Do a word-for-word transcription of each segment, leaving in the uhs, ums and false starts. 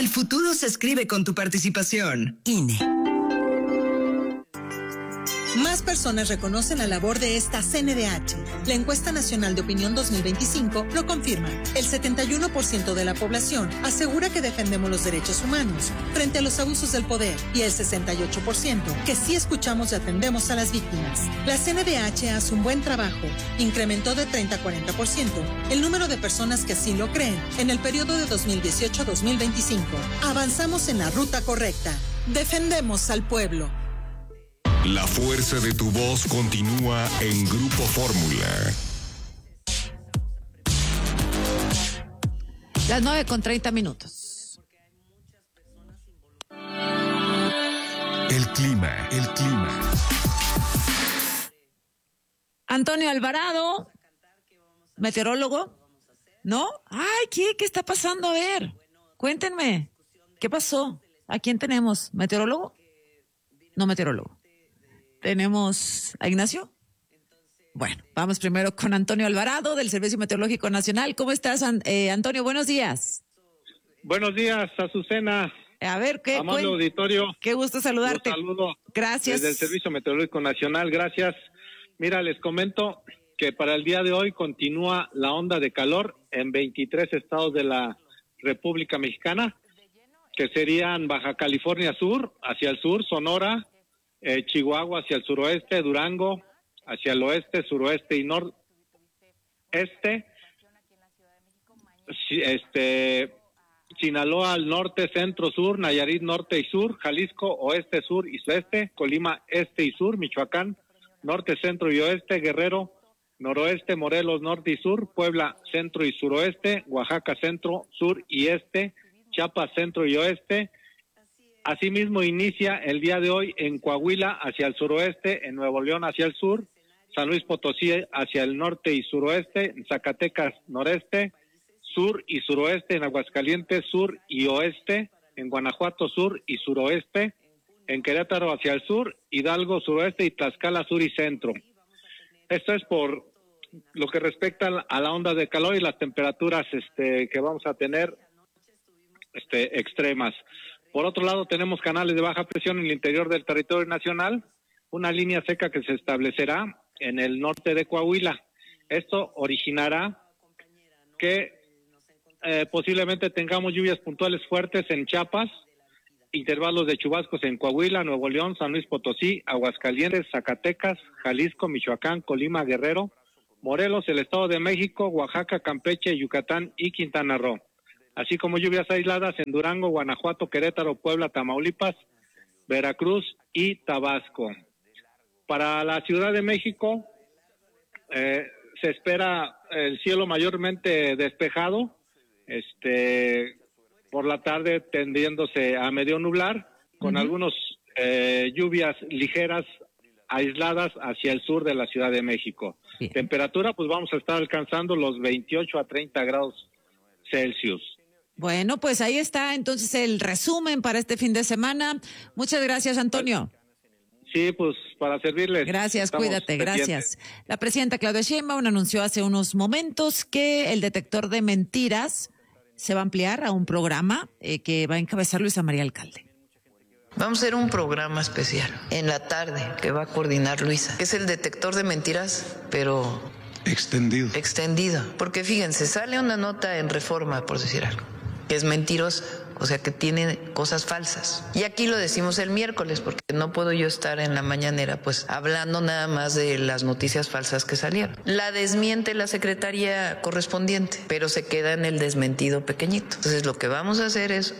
El futuro se escribe con tu participación. I N E. Más personas reconocen la labor de esta C N D H. La encuesta nacional de opinión dos mil veinticinco lo confirma. El setenta y uno por ciento de la población asegura que defendemos los derechos humanos frente a los abusos del poder y el sesenta y ocho por ciento que sí escuchamos y atendemos a las víctimas. La C N D H hace un buen trabajo. Incrementó de treinta a cuarenta por ciento el número de personas que así lo creen en el periodo de dos mil dieciocho a dos mil veinticinco. Avanzamos en la ruta correcta. Defendemos al pueblo. La fuerza de tu voz continúa en Grupo Fórmula. Las nueve con treinta minutos. El clima, el clima. Antonio Alvarado, meteorólogo. ¿No? Ay, ¿qué? ¿Qué está pasando? A ver, cuéntenme. ¿Qué pasó? ¿A quién tenemos? ¿Meteorólogo? No meteorólogo. ¿Tenemos a Ignacio? Bueno, vamos primero con Antonio Alvarado del Servicio Meteorológico Nacional. ¿Cómo estás, eh, Antonio? Buenos días. Buenos días, Azucena. A ver, ¿qué? Amable auditorio. Qué gusto saludarte. Un saludo. Gracias. Desde el Servicio Meteorológico Nacional, gracias. Mira, les comento que para el día de hoy continúa la onda de calor en veintitrés estados de la República Mexicana, que serían Baja California Sur, hacia el sur, Sonora, Eh, Chihuahua hacia el suroeste, Durango hacia el oeste, suroeste y noreste, este, Sinaloa al norte, centro, sur, Nayarit norte y sur, Jalisco oeste, sur y sudeste, Colima este y sur, Michoacán norte, centro y oeste, Guerrero noroeste, Morelos norte y sur, Puebla centro y suroeste, Oaxaca centro, sur y este, Chiapas centro y oeste. Asimismo inicia el día de hoy en Coahuila hacia el suroeste, en Nuevo León hacia el sur, San Luis Potosí hacia el norte y suroeste, en Zacatecas noreste, sur y suroeste, en Aguascalientes sur y oeste, en Guanajuato sur y suroeste, en Querétaro hacia el sur, Hidalgo suroeste y Tlaxcala sur y centro. Esto es por lo que respecta a la onda de calor y las temperaturas este que vamos a tener este extremas. Por otro lado, tenemos canales de baja presión en el interior del territorio nacional, una línea seca que se establecerá en el norte de Coahuila. Esto originará que eh, posiblemente tengamos lluvias puntuales fuertes en Chiapas, intervalos de chubascos en Coahuila, Nuevo León, San Luis Potosí, Aguascalientes, Zacatecas, Jalisco, Michoacán, Colima, Guerrero, Morelos, el Estado de México, Oaxaca, Campeche, Yucatán y Quintana Roo, así como lluvias aisladas en Durango, Guanajuato, Querétaro, Puebla, Tamaulipas, Veracruz y Tabasco. Para la Ciudad de México eh, se espera el cielo mayormente despejado, este por la tarde tendiéndose a medio nublar, con uh-huh. algunos eh, lluvias ligeras aisladas hacia el sur de la Ciudad de México. Bien. Temperatura, pues vamos a estar alcanzando los veintiocho a treinta grados Celsius. Bueno, pues ahí está entonces el resumen para este fin de semana. Muchas gracias, Antonio. Sí, pues para servirles. Gracias, cuídate, pendientes. Gracias. La presidenta Claudia Sheinbaum anunció hace unos momentos que el detector de mentiras se va a ampliar a un programa eh, que va a encabezar Luisa María Alcalde. Vamos a hacer un programa especial en la tarde que va a coordinar Luisa, que es el detector de mentiras, pero extendido. Extendido. Porque fíjense, sale una nota en Reforma, por decir algo, que es mentirosa, o sea que tiene cosas falsas. Y aquí lo decimos el miércoles, porque no puedo yo estar en la mañanera pues hablando nada más de las noticias falsas que salieron. La desmiente la secretaría correspondiente, pero se queda en el desmentido pequeñito. Entonces lo que vamos a hacer es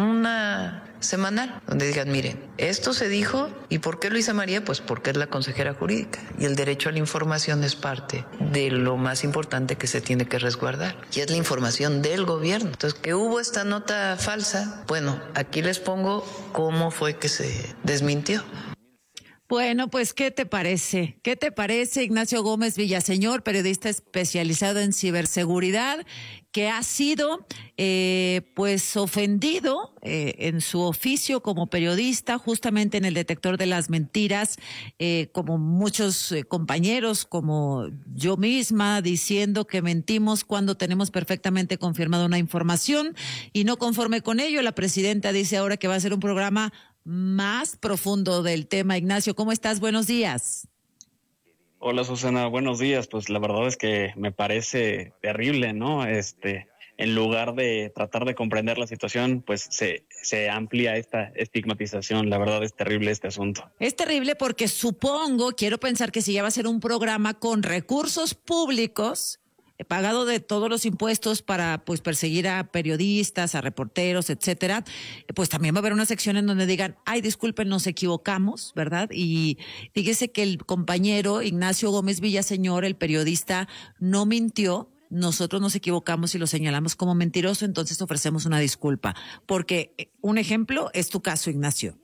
una semanal, donde digan, miren, esto se dijo, ¿y por qué Luisa María? Pues porque es la consejera jurídica, y el derecho a la información es parte de lo más importante que se tiene que resguardar, y es la información del gobierno. Entonces, que hubo esta nota falsa, bueno, aquí les pongo cómo fue que se desmintió. Bueno, pues, ¿qué te parece? ¿Qué te parece, Ignacio Gómez Villaseñor, periodista especializado en ciberseguridad, que ha sido, eh, pues, ofendido eh, en su oficio como periodista, justamente en el detector de las mentiras, eh, como muchos eh, compañeros, como yo misma, diciendo que mentimos cuando tenemos perfectamente confirmada una información, y no conforme con ello, la presidenta dice ahora que va a ser un programa más profundo del tema. Ignacio, ¿cómo estás? Buenos días. Hola, Susana, buenos días. Pues la verdad es que me parece terrible, ¿no? Este, en lugar de tratar de comprender la situación, pues se, se amplía esta estigmatización. La verdad es terrible este asunto. Es terrible porque supongo, quiero pensar que si ya va a ser un programa con recursos públicos, pagado de todos los impuestos para pues perseguir a periodistas, a reporteros, etcétera, pues también va a haber una sección en donde digan, ay, disculpen, nos equivocamos, ¿verdad? Y fíjese que el compañero Ignacio Gómez Villaseñor, el periodista, no mintió. Nosotros nos equivocamos y lo señalamos como mentiroso, entonces ofrecemos una disculpa. Porque un ejemplo es tu caso, Ignacio.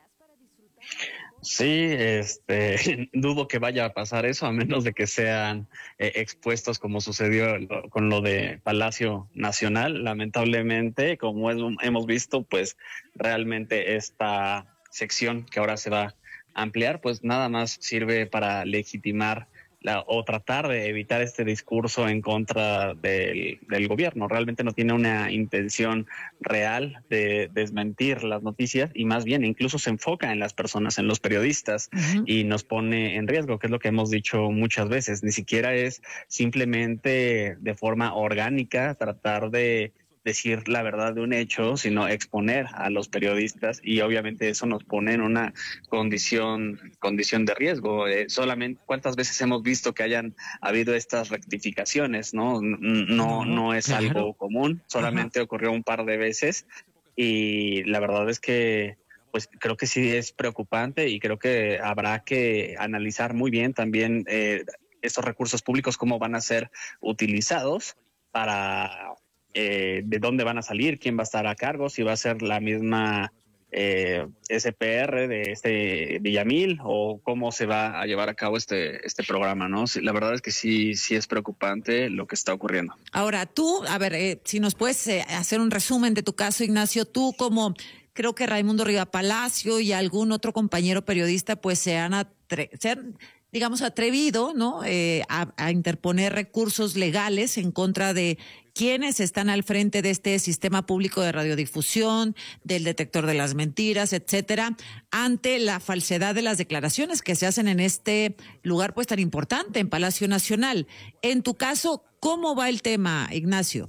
Sí, este, dudo que vaya a pasar eso, a menos de que sean eh, expuestos como sucedió lo, con lo de Palacio Nacional. Lamentablemente, como es, hemos visto, pues realmente esta sección que ahora se va a ampliar, pues nada más sirve para legitimar la, o tratar de evitar este discurso en contra del, del gobierno. Realmente no tiene una intención real de desmentir las noticias y más bien incluso se enfoca en las personas, en los periodistas, uh-huh. y nos pone en riesgo, que es lo que hemos dicho muchas veces. Ni siquiera es simplemente de forma orgánica tratar de decir la verdad de un hecho, sino exponer a los periodistas, y obviamente eso nos pone en una condición condición de riesgo. Eh, solamente cuántas veces hemos visto que hayan habido estas rectificaciones, no no no es claro. algo común, solamente Ajá. ocurrió un par de veces, y la verdad es que pues creo que sí es preocupante, y creo que habrá que analizar muy bien también eh, estos recursos públicos, cómo van a ser utilizados para Eh, de dónde van a salir, quién va a estar a cargo, si va a ser la misma eh, S P R de este Villamil o cómo se va a llevar a cabo este este programa, ¿no? Sí, la verdad es que sí sí es preocupante lo que está ocurriendo. Ahora tú, a ver, eh, si nos puedes eh, hacer un resumen de tu caso, Ignacio, tú como creo que Raimundo Riva Palacio y algún otro compañero periodista pues se han, atre- se han digamos, atrevido, ¿no? Eh, a, a interponer recursos legales en contra de quienes están al frente de este sistema público de radiodifusión, del detector de las mentiras, etcétera, ante la falsedad de las declaraciones que se hacen en este lugar pues tan importante, en Palacio Nacional. En tu caso, ¿cómo va el tema, Ignacio?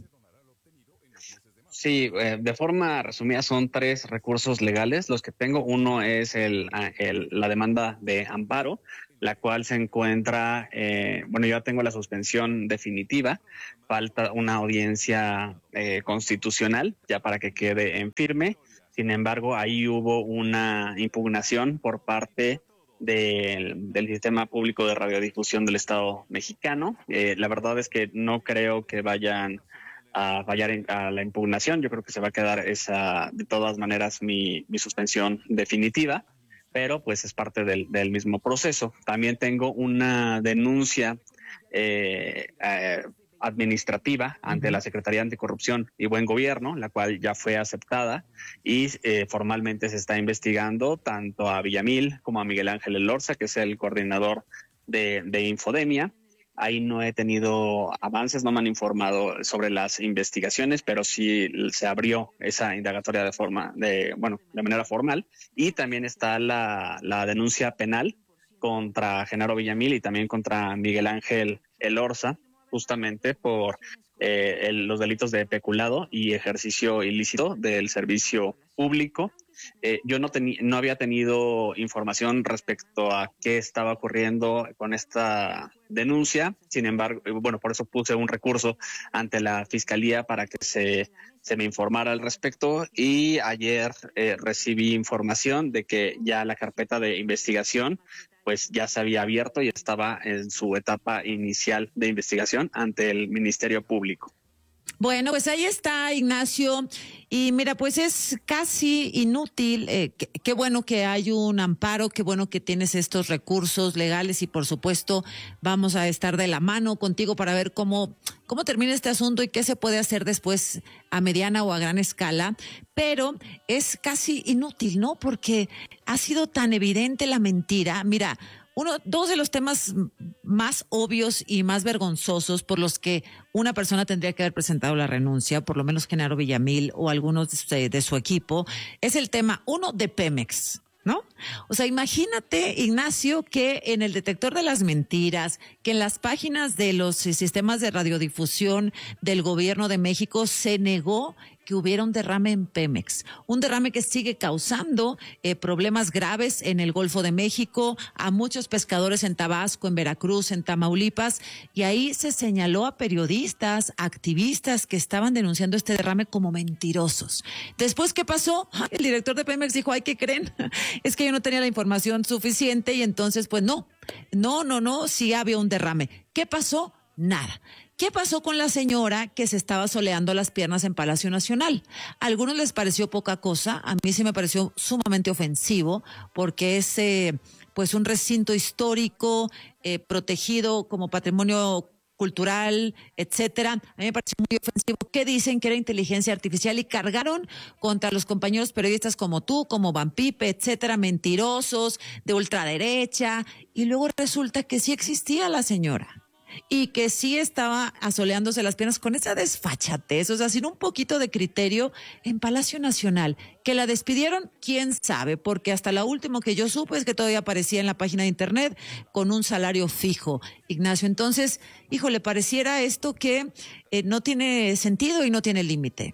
Sí, eh, de forma resumida son tres recursos legales los que tengo. Uno es el, el la demanda de amparo, la cual se encuentra, eh, bueno, yo ya tengo la suspensión definitiva, falta una audiencia eh, constitucional ya para que quede en firme. Sin embargo, ahí hubo una impugnación por parte del, del Sistema Público de Radiodifusión del Estado mexicano. Eh, la verdad es que no creo que vayan a fallar en, a la impugnación. Yo creo que se va a quedar esa, de todas maneras, mi, mi suspensión definitiva, pero pues es parte del, del mismo proceso. También tengo una denuncia eh, eh, administrativa ante uh-huh. la Secretaría Anticorrupción y Buen Gobierno, la cual ya fue aceptada y eh, formalmente se está investigando tanto a Villamil como a Miguel Ángel Elorza, que es el coordinador de, de Infodemia. Ahí no he tenido avances, no me han informado sobre las investigaciones, pero sí se abrió esa indagatoria de forma, de bueno, de manera formal. Y también está la, la denuncia penal contra Genaro Villamil y también contra Miguel Ángel Elorza, justamente por eh, el, los delitos de peculado y ejercicio ilícito del servicio público. Eh, yo no, teni- no había tenido información respecto a qué estaba ocurriendo con esta denuncia. Sin embargo, bueno, por eso puse un recurso ante la Fiscalía para que se, se me informara al respecto, y ayer eh, recibí información de que ya la carpeta de investigación pues ya se había abierto y estaba en su etapa inicial de investigación ante el Ministerio Público. Bueno, pues ahí está, Ignacio. Y mira, pues es casi inútil. Eh, qué, qué bueno que hay un amparo, qué bueno que tienes estos recursos legales y por supuesto vamos a estar de la mano contigo para ver cómo, cómo termina este asunto y qué se puede hacer después a mediana o a gran escala. Pero es casi inútil, ¿no? Porque ha sido tan evidente la mentira. Mira, Uno, dos de los temas más obvios y más vergonzosos por los que una persona tendría que haber presentado la renuncia, por lo menos Genaro Villamil o algunos de, de su equipo, es el tema, uno, de Pemex, ¿no? O sea, imagínate, Ignacio, que en el detector de las mentiras, que en las páginas de los sistemas de radiodifusión del gobierno de México se negó que hubiera un derrame en Pemex, un derrame que sigue causando eh, problemas graves en el Golfo de México, a muchos pescadores en Tabasco, en Veracruz, en Tamaulipas, y ahí se señaló a periodistas, activistas que estaban denunciando este derrame como mentirosos. Después, ¿qué pasó? El director de Pemex dijo, ay, ¿qué creen? Es que yo no tenía la información suficiente y entonces, pues no, no, no, no, sí había un derrame. ¿Qué pasó? Nada. ¿Qué pasó con la señora que se estaba soleando las piernas en Palacio Nacional? A algunos les pareció poca cosa, a mí sí me pareció sumamente ofensivo, porque es eh, pues un recinto histórico eh, protegido como patrimonio cultural, etcétera. A mí me pareció muy ofensivo. ¿Qué dicen? Que era inteligencia artificial y cargaron contra los compañeros periodistas como tú, como Van Pipe, etcétera, mentirosos, de ultraderecha, y luego resulta que sí existía la señora. Y que sí estaba asoleándose las piernas con esa desfachatez, o sea, sin un poquito de criterio en Palacio Nacional. Que la despidieron, quién sabe, porque hasta lo último que yo supe es que todavía aparecía en la página de internet con un salario fijo, Ignacio. Entonces, híjole, pareciera esto que eh, no tiene sentido y no tiene límite.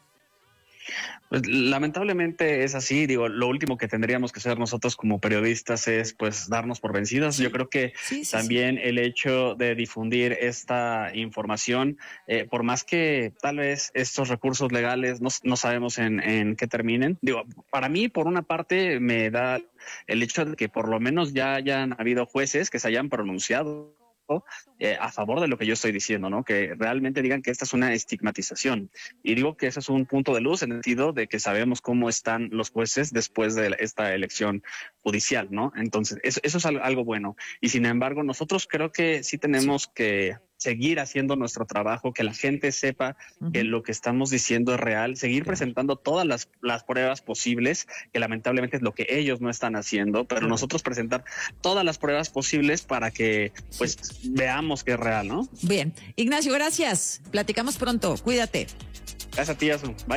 Pues lamentablemente es así. Digo, lo último que tendríamos que hacer nosotros como periodistas es pues darnos por vencidos. Sí. Yo creo que sí, sí, también sí. El hecho de difundir esta información, eh, por más que tal vez estos recursos legales no, no sabemos en, en qué terminen. Digo, para mí, por una parte, me da el hecho de que por lo menos ya hayan habido jueces que se hayan pronunciado Eh, a favor de lo que yo estoy diciendo, ¿no? Que realmente digan que esta es una estigmatización. Y digo que ese es un punto de luz en el sentido de que sabemos cómo están los jueces después de esta elección judicial, ¿no? Entonces, eso, eso es algo bueno. Y sin embargo, nosotros creo que sí tenemos que seguir haciendo nuestro trabajo, que la gente sepa uh-huh. que lo que estamos diciendo es real, seguir presentando todas las, las pruebas posibles, que lamentablemente es lo que ellos no están haciendo, pero uh-huh. nosotros presentar todas las pruebas posibles para que pues sí. veamos que es real, ¿no? Bien. Ignacio, gracias. Platicamos pronto. Cuídate. Gracias a ti, Azu. Bye.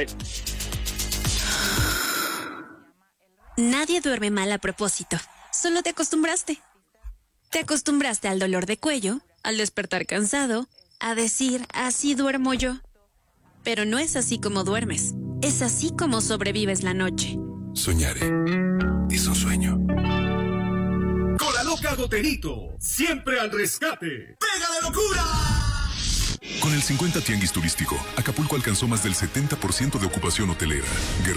Nadie duerme mal a propósito. Solo te acostumbraste. Te acostumbraste al dolor de cuello, al despertar cansado, a decir, así duermo yo. Pero no es así como duermes. Es así como sobrevives la noche. Soñaré. Es un sueño. Con la loca Goterito, siempre al rescate. ¡Pega la locura! Con el cincuenta Tianguis Turístico, Acapulco alcanzó más del setenta por ciento de ocupación hotelera.